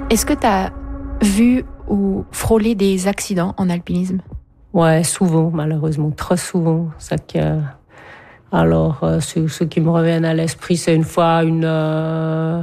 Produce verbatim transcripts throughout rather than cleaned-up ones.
Est-ce que tu as vu ou frôlé des accidents en alpinisme? Ouais, souvent, malheureusement, trop souvent. C'est que... Alors, euh, ceux, ceux qui me reviennent à l'esprit, c'est une fois une... Euh...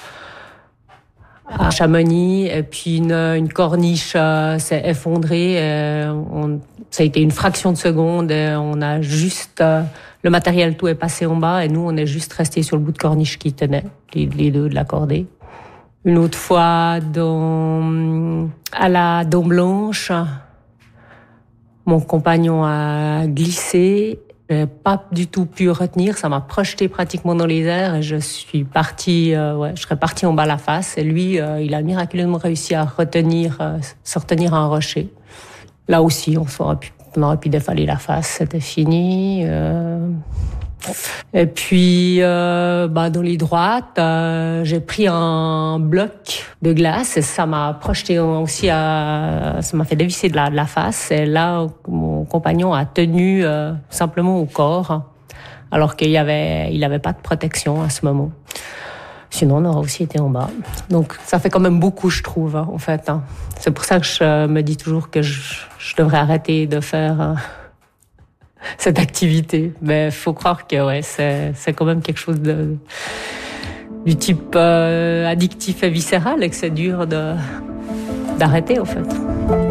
à Chamonix, et puis une, une corniche euh, s'est effondrée. Et on, ça a été une fraction de seconde. Et on a juste euh, le matériel tout est passé en bas, et nous on est juste resté sur le bout de corniche qui tenait les, les deux de la cordée. Une autre fois, dans, à la Dôme Blanche, mon compagnon a glissé. J'ai pas du tout pu retenir, ça m'a projeté pratiquement dans les airs et je suis partie, euh, ouais, je serais partie en bas la face et lui, euh, il a miraculeusement réussi à retenir, euh, se retenir à un rocher. Là aussi, on aurait pu, on aurait pu défaler la face, c'était fini. Euh... Et puis, euh, bah, dans les droites, euh, j'ai pris un bloc de glace et ça m'a projeté aussi, à, ça m'a fait dévisser de la, de la face. Et là, mon compagnon a tenu euh, simplement au corps, alors qu'il y avait, il avait pas de protection à ce moment. Sinon, on aurait aussi été en bas. Donc, ça fait quand même beaucoup, je trouve, hein, en fait. Hein. C'est pour ça que je me dis toujours que je, je devrais arrêter de faire... Euh, cette activité, mais faut croire que ouais, c'est c'est quand même quelque chose de du type euh, addictif et viscéral et que c'est dur de d'arrêter en fait.